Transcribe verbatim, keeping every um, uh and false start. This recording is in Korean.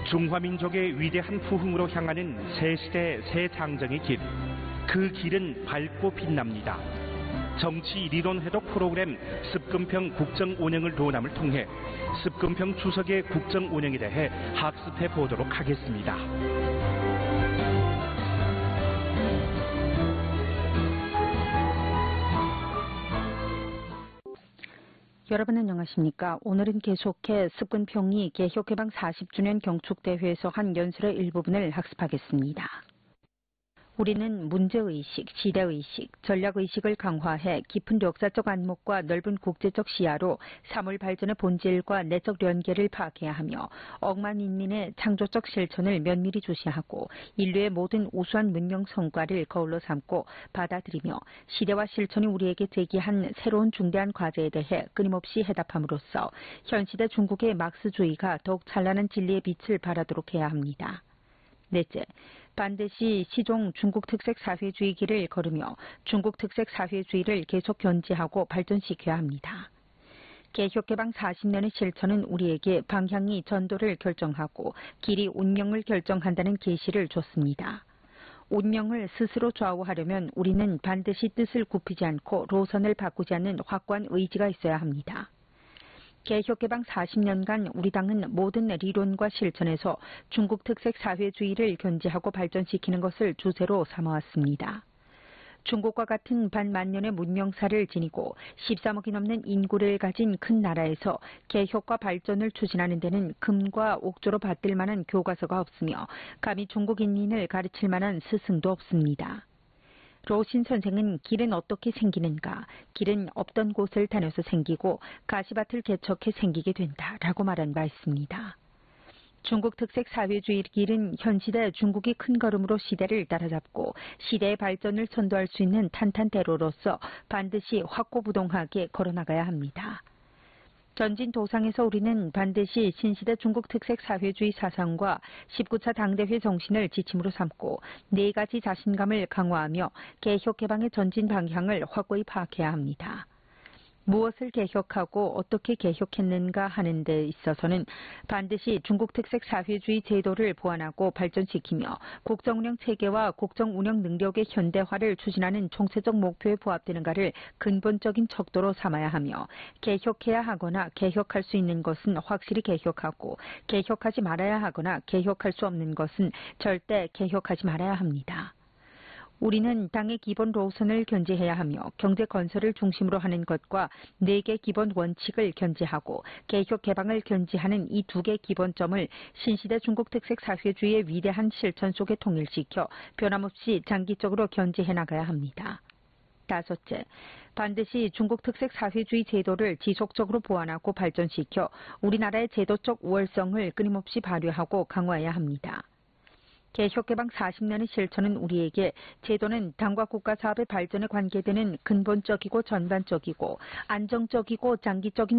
중화민족의 위대한 부흥으로 향하는 새 시대 새 장정의 길. 그 길은 밝고 빛납니다. 정치 리론 회독 프로그램 습근평 국정 운영을 논함을 통해 습근평 주석의 국정 운영에 대해 학습해 보도록 하겠습니다. 여러분 안녕하십니까? 오늘은 계속해 습근평이 개혁개방 사십 주년 경축대회에서 한 연설의 일부분을 학습하겠습니다. 우리는 문제의식, 시대의식, 전략의식을 강화해 깊은 역사적 안목과 넓은 국제적 시야로 사물 발전의 본질과 내적 연계를 파악해야 하며 억만 인민의 창조적 실천을 면밀히 주시하고 인류의 모든 우수한 문명 성과를 거울로 삼고 받아들이며 시대와 실천이 우리에게 제기한 새로운 중대한 과제에 대해 끊임없이 해답함으로써 현시대 중국의 막스주의가 더욱 찬란한 진리의 빛을 발하도록 해야 합니다. 넷째, 반드시 시종 중국 특색 사회주의 길을 걸으며 중국 특색 사회주의를 계속 견지하고 발전시켜야 합니다. 개혁개방 사십 년의 실천은 우리에게 방향이 전도를 결정하고 길이 운명을 결정한다는 계시를 줬습니다. 운명을 스스로 좌우하려면 우리는 반드시 뜻을 굽히지 않고 노선을 바꾸지 않는 확고한 의지가 있어야 합니다. 개혁개방 사십 년간 우리 당은 모든 리론과 실천에서 중국 특색 사회주의를 견지하고 발전시키는 것을 주제로 삼아왔습니다. 중국과 같은 반만년의 문명사를 지니고 십삼억이 넘는 인구를 가진 큰 나라에서 개혁과 발전을 추진하는 데는 금과 옥조로 받들 만한 교과서가 없으며 감히 중국 인민을 가르칠 만한 스승도 없습니다. 로신 선생은 길은 어떻게 생기는가, 길은 없던 곳을 다녀서 생기고 가시밭을 개척해 생기게 된다라고 말한 바 있습니다. 중국 특색 사회주의 길은 현시대 중국이 큰 걸음으로 시대를 따라잡고 시대의 발전을 선도할 수 있는 탄탄대로로서 반드시 확고부동하게 걸어나가야 합니다. 전진 도상에서 우리는 반드시 신시대 중국 특색 사회주의 사상과 십구 차 당대회 정신을 지침으로 삼고 네 가지 자신감을 강화하며 개혁 개방의 전진 방향을 확고히 파악해야 합니다. 무엇을 개혁하고 어떻게 개혁했는가 하는 데 있어서는 반드시 중국 특색 사회주의 제도를 보완하고 발전시키며 국정운영 체계와 국정운영 능력의 현대화를 추진하는 총체적 목표에 부합되는가를 근본적인 척도로 삼아야 하며 개혁해야 하거나 개혁할 수 있는 것은 확실히 개혁하고 개혁하지 말아야 하거나 개혁할 수 없는 것은 절대 개혁하지 말아야 합니다. 우리는 당의 기본 노선을 견지해야 하며 경제 건설을 중심으로 하는 것과 네 개 기본 원칙을 견지하고 개혁 개방을 견지하는 이 두 개 기본점을 신시대 중국 특색 사회주의의 위대한 실천 속에 통일시켜 변함없이 장기적으로 견지해 나가야 합니다. 다섯째, 반드시 중국 특색 사회주의 제도를 지속적으로 보완하고 발전시켜 우리나라의 제도적 우월성을 끊임없이 발휘하고 강화해야 합니다. 개혁개방 사십 년의 실천은 우리에게 제도는 당과 국가 사업의 발전에 관계되는 근본적이고 전반적이고 안정적이고 장기적인